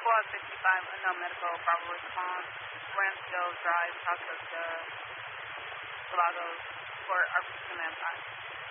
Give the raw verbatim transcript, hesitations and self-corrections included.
Fallout sixty-five, unknown medical, Bravo response, Ramsdale Drive, south of the Galagos, for our command five.